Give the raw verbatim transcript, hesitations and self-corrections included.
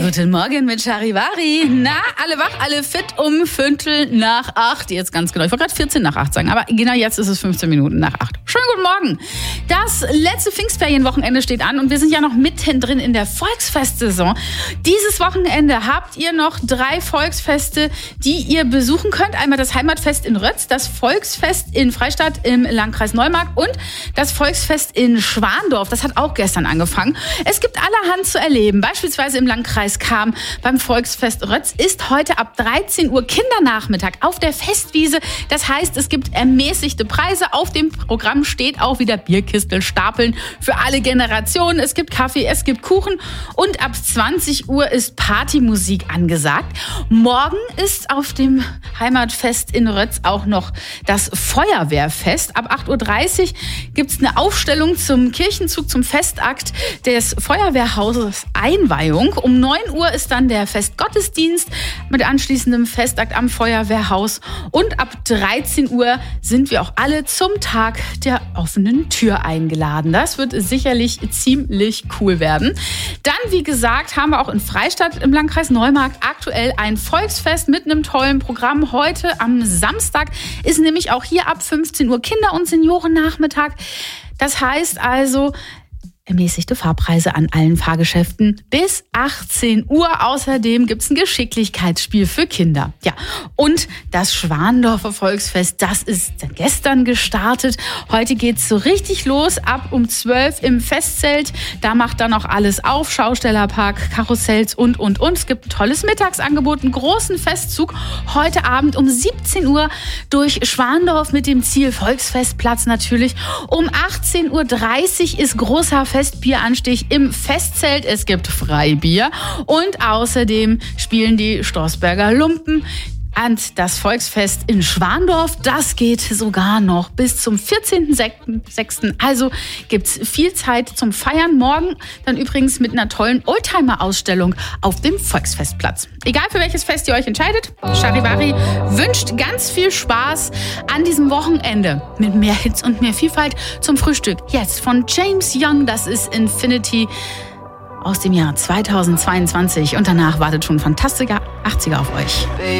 Guten Morgen mit Charivari. Na, alle wach, alle fit um Viertel nach acht. Jetzt ganz genau. Ich wollte gerade vierzehn nach acht sagen, aber genau jetzt ist es fünfzehn Minuten nach acht. Schönen guten Morgen. Das letzte Pfingstferienwochenende steht an und wir sind ja noch mittendrin in der Volksfestsaison. Dieses Wochenende habt ihr noch drei Volksfeste, die ihr besuchen könnt. Einmal das Heimatfest in Rötz, das Volksfest in Freistadt im Landkreis Neumarkt und das Volksfest in Schwandorf. Das hat auch gestern angefangen. Es gibt allerhand zu erleben. Beispielsweise im Landkreis Cham beim Volksfest Rötz ist heute ab dreizehn Uhr Kindernachmittag auf der Festwiese. Das heißt, es gibt ermäßigte Preise. Auf dem Programm steht auch wieder Bierkistel stapeln für alle Generationen. Es gibt Kaffee, es gibt Kuchen und ab zwanzig Uhr ist Partymusik angesagt. Morgen ist auf dem Heimatfest in Rötz auch noch das Feuerwehrfest. Ab acht Uhr dreißig gibt es eine Aufstellung zum Kirchenzug, zum Festakt des Feuerwehrhauses Einweihung. Um neun Uhr ist dann der Festgottesdienst mit anschließendem Festakt am Feuerwehrhaus. Und ab dreizehn Uhr sind wir auch alle zum Tag der offenen Tür eingeladen. Das wird sicherlich ziemlich cool werden. Dann, wie gesagt, haben wir auch in Freistadt im Landkreis Neumarkt aktuell ein Volksfest mit einem tollen Programm. Heute am Samstag ist nämlich auch hier ab fünfzehn Uhr Kinder- und Seniorennachmittag. Das heißt also, ermäßigte Fahrpreise an allen Fahrgeschäften bis achtzehn Uhr. Außerdem gibt's ein Geschicklichkeitsspiel für Kinder. Ja, und das Schwandorfer Volksfest, das ist gestern gestartet. Heute geht's so richtig los, ab um zwölf im Festzelt. Da macht dann auch alles auf, Schaustellerpark, Karussells und, und, und. Es gibt ein tolles Mittagsangebot, einen großen Festzug. Heute Abend um siebzehn Uhr durch Schwandorf mit dem Ziel Volksfestplatz natürlich. Um achtzehn Uhr dreißig ist großer Festbieranstich im Festzelt. Es gibt Freibier und außerdem spielen die Stoßberger Lumpen. Und das Volksfest in Schwandorf, das geht sogar noch bis zum vierzehnten sechsten Also gibt's viel Zeit zum Feiern. Morgen dann übrigens mit einer tollen Oldtimer-Ausstellung auf dem Volksfestplatz. Egal für welches Fest ihr euch entscheidet, Charivari wünscht ganz viel Spaß an diesem Wochenende mit mehr Hits und mehr Vielfalt zum Frühstück. Jetzt von James Young, das ist Infinity aus dem Jahr zweitausendzweiundzwanzig. Und danach wartet schon fantastischer achtziger auf euch.